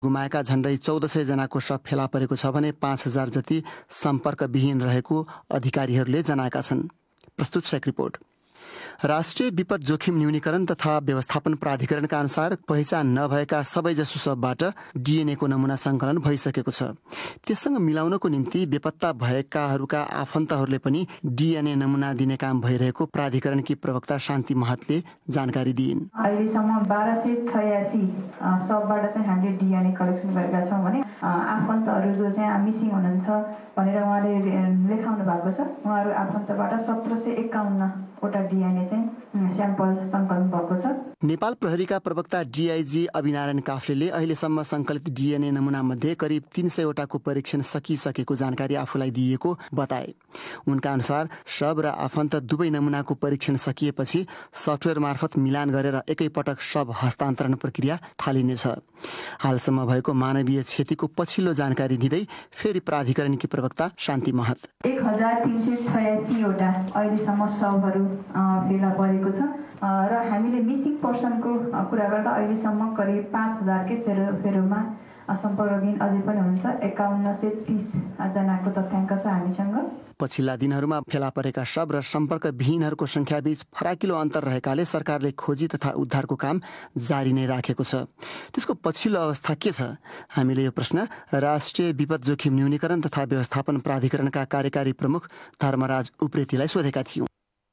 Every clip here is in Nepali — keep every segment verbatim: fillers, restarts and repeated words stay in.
गुमाएका झण्डै चौध सय जनाको शव फेला परेको छ भने पाँच हजार जति सम्पर्कविहीन रहेको अधिकारीहरूले जनाएका छन्। प्रस्तुत छ एक रिपोर्ट। राष्ट्रिय विपद जोखिम न्यूनीकरण तथा व्यवस्थापन प्राधिकरणका अनुसार पहिचान नभएका सबैजसो शवबाट डीएनएको नमुना संकलन भइसकेको छ। त्यससँग मिलाउनको निम्ति बेपत्ता भएकाहरूका आफन्तहरूले पनि डीएनए नमुना दिने काम भइरहेको प्राधिकरणकी प्रवक्ता शान्ति महतले जानकारी दिइन्। अहिलेसम्म बाह्र सय छयासी शवबाट चाहिँ हामीले डीएनए कलेक्सन गरेका छौँ भने आफन्तहरू जो चाहिँ मिसिङ हुनुहुन्छ भनेर उहाँले लेखाउनु भएको छ, उहाँहरू आफन्तबाट सत्र सय एकाउन्न वटा डीएनए चाहिँ स्याम्पल सङ्कलन भएको छ। नेपाल प्रहरीका प्रवक्ता डीआईजी अभिनारायण काफ्लेले अहिलेसम्म सङ्कलित डीएनए नमुना मध्ये करिब तीन सयवटाको परीक्षण सकिसकेको जानकारी आफूलाई दिएको बताए। उनका अनुसार शव र आफन्त दुवै नमुनाको परीक्षण सकिएपछि सफ्टवेयर मार्फत मिलान गरेर एकैपटक शव हस्तान्तरण प्रक्रिया थालिनेछ। हालसम्म भएको मानवीय क्षतिको पछिल्लो जानकारी दिँदै फेरि प्राधिकरणकी प्रवक्ता शान्ति महत एक हजार तीन सय छयासीवटा अहिलेसम्म शवहरू फेला परेको छ र हामीले मिसिङ पर्सनको कुरा गर्दा अहिलेसम्म करिब पाँच हजारकै फेरो फेरोमा सम्पर्कविहीन अझै पनि हुनुहुन्छ। एकाउन्न सय तीस जनाको तथ्याङ्क छ हामीसँग। पछिल्ला दिनहरूमा फेला परेका शव र सम्पर्कविहीनहरूको संख्याबीच फराकिलो अन्तर रहेकाले सरकारले खोजी तथा उद्धारको काम जारी नै राखेको छ। त्यसको पछिल्लो अवस्था के छ? हामीले यो प्रश्न राष्ट्रिय विपद जोखिम न्यूनीकरण तथा व्यवस्थापन प्राधिकरणका कार्यकारी प्रमुख धर्मराज उप्रेतीलाई सोधेका थियौँ।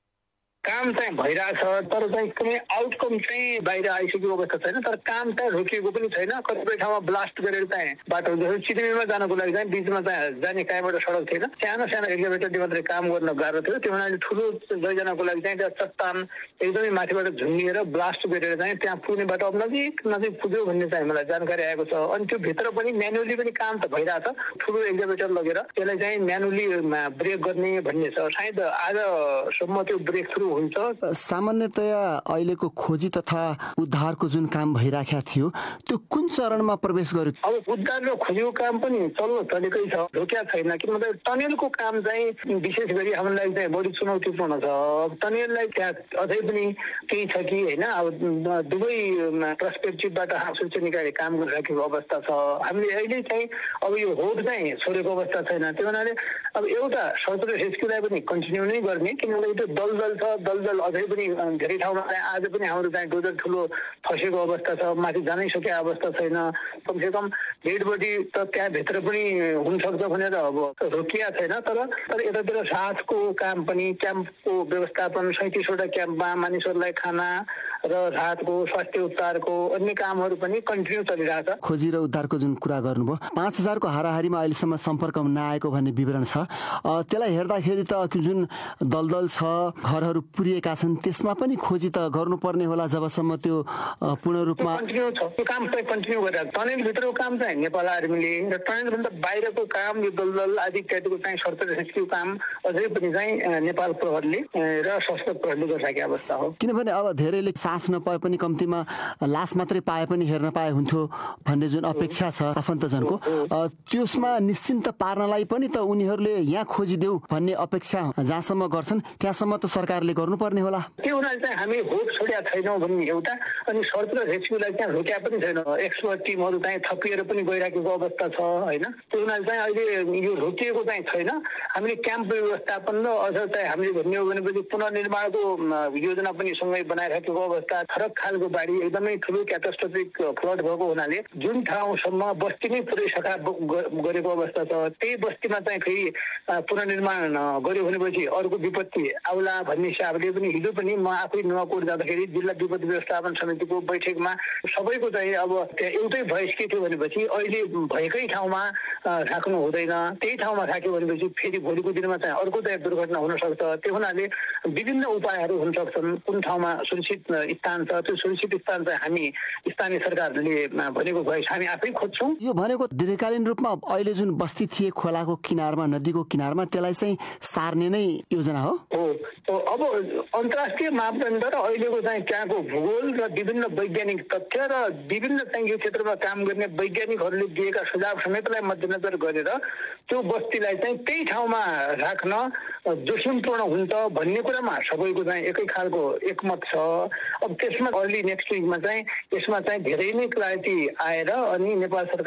काम चाहिँ भइरहेछ तर चाहिँ कुनै आउटकम चाहिँ बाहिर आइसकेको अवस्था छैन, तर काम चाहिँ रोकिएको पनि छैन। कतिपय ठाउँमा ब्लास्ट गरेर चाहिँ बाटो जस्तो चितुमीमा जानको लागि चाहिँ बिचमा चाहिँ जाने कहीँबाट सडक थिएन, सानो सानो एक्जाभेटरले मात्रै काम गर्न गाह्रो थियो। त्यो हुनाले ठुलो लैजानको लागि चाहिँ त्यहाँ चट्टान एकदमै माथिबाट झुन्डिएर ब्लास्ट गरेर चाहिँ त्यहाँ पुग्ने बाटो अब नजिक नजिक पुग्यो भन्ने चाहिँ मलाई जानकारी आएको छ। अनि त्यो भित्र पनि म्यानुअली पनि काम त भइरहेछ। ठुलो एक्जाभेटर लगेर त्यसलाई चाहिँ म्यानुअली ब्रेक गर्ने भन्ने छ। सायद आजसम्म त्यो ब्रेक थ्रु हुन्छ। सामान्यतया अहिलेको खोजी तथा उद्धारको जुन काम भइराखेको थियो त्यो कुन चरणमा प्रवेश गर्यो? अब उद्धार र खोजीको काम पनि चल्न चलेकै छ, रोकिया छैन। किनभने टनेलको काम चाहिँ विशेष गरी हामीलाई चाहिँ बढी चुनौतीपूर्ण छ। टनेललाई त्यहाँ अझै पनि केही छ कि होइन, अब दुवै पर्सपेक्टिभबाट सूचना निकायले काम गरिराखेको अवस्था छ। हामीले अहिले चाहिँ अब यो होड चाहिँ छोडेको अवस्था छैन। त्यो हुनाले अब एउटा सर्च र रेस्क्युलाई पनि कन्टिन्यू नै गर्ने, किनभने त्यो दलदल छ। दलदल अझै पनि धेरै ठाउँमा आज पनि हाम्रो चाहिँ डोजर ठुलो फसेको अवस्था छ, माथि जानै सकेको अवस्था छैन। कमसेकम डेड बडी त त्यहाँभित्र पनि हुनसक्छ भनेर अब रोकिया छैन। तर तर यतातिर राहतको काम पनि, क्याम्पको व्यवस्थापन, सैँतिसवटा क्याम्पमा मानिसहरूलाई खाना र राहतको स्वास्थ्य उपचारको अन्य कामहरू पनि कन्टिन्यू चलिरहेछ। खोजी र उद्धारको जुन कुरा गर्नुभयो, पाँच हजारको हाराहारीमा अहिलेसम्म सम्पर्क नआएको भन्ने विवरण छ। त्यसलाई हेर्दाखेरि त जुन दलदल छ, घरहरू पुरिएका छन्, त्यसमा पनि खोजी त गर्नुपर्ने होला जबसम्म त्यो पूर्ण रूपमा कन्टिन्यू छ। त्यो काम चाहिँ कन्टिन्यू गरिरहेको। टनेलभित्रको काम चाहिँ नेपाल आर्मीले र टनेलभन्दा बाहिरको काम, यो दलदल आदि इत्यादिको चाहिँ सर्च रेस्क्यु काम अझै पनि चाहिँ नेपाल प्रहरीले र सशस्त्र प्रहरीले गरिरहेको अवस्था हो। किनभने अब धेरैले सास नपाए पनि कम्तीमा लास मात्रै पाए पनि हेर्न पाए हुन्थ्यो भन्ने जुन अपेक्षा छ आफन्तजनको, त्यसमा निश्चिन्त पार्नलाई पनि त उनीहरूले यहाँ खोजिदेऊ भन्ने अपेक्षा जहाँसम्म गर्छन् त्यहाँसम्म त सरकारले गर्नुपर्ने होला। त्यो हुनाले चाहिँ हामी होप छोड्या छैनौँ भन्ने एउटा, अनि सर्च र रेस्क्युलाई चाहिँ रोक्या पनि छैन। एक्सपर्ट टिमहरू चाहिँ थपिएर पनि गइराखेको अवस्था छ होइन। त्यो हुनाले चाहिँ अहिले यो रोकिएको चाहिँ छैन। हामीले क्याम्प व्यवस्थापन र अझ चाहिँ हामीले भन्ने हो भनेपछि पुनर्निर्माणको योजना पनि सँगै बनाइराखेको अवस्था। फरक खालको बाढी एकदमै ठुलो क्याटास्ट्रोफिक फ्लड भएको हुनाले जुन ठाउँसम्म बस्ती नै पुरै सखा गरेको अवस्था छ, त्यही बस्तीमा चाहिँ फेरि पुनर्निर्माण गर्यो भनेपछि अर्को विपत्ति आउला भन्ने हिसाबले पनि हिजो पनि म आफै नुवाकोट जाँदाखेरि जिल्ला विपत्ति व्यवस्थापन समितिको बैठकमा सबैको चाहिँ अब त्यहाँ एउटै भोइस के थियो भनेपछि अहिले भएकै ठाउँमा राख्नु हुँदैन, त्यही ठाउँमा राख्यो भनेपछि फेरि भोलिको दिनमा चाहिँ अर्को चाहिँ दुर्घटना हुन सक्छ। त्यो हुनाले विभिन्न उपायहरू हुन सक्छन्। कुन ठाउँमा सुरक्षित स्थान छ, त्यो सुरक्षित स्थान चाहिँ हामी स्थानीय सरकारले भनेको भोइस हामी आफै खोज्छौँ। यो भनेको दीर्घकालीन रूपमा अहिले जुन बस्ती थिए खोलाको किनारमा, नदीको किनारमा, त्यसलाई चाहिँ सार्ने नै योजना हो। अब अन्तर्राष्ट्रिय मापदण्ड र अहिलेको चाहिँ त्यहाँको भूगोल र विभिन्न वैज्ञानिक तथ्य र विभिन्न चाहिँ यो क्षेत्रमा काम गर्ने वैज्ञानिकहरूले दिएका सुझाव समेतलाई मध्यनजर गरेर त्यो बस्तीलाई चाहिँ त्यही ठाउँमा राख्न जोखिमपूर्ण हुन्छ भन्ने कुरामा सबैको चाहिँ एकै खालको एकमत छ। अब त्यसमा अर्ली नेक्स्ट विकमा चाहिँ यसमा चाहिँ धेरै नै क्ल्यारिटी आएर अनि नेपाल सरकार